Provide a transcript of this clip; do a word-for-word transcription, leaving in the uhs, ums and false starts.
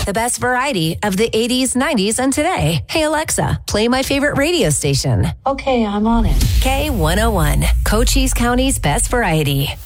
the best variety of the eighties, nineties, and today. Hey, Alexa, play my favorite radio station. Okay, I'm on it. K one oh one, Cochise County's best variety.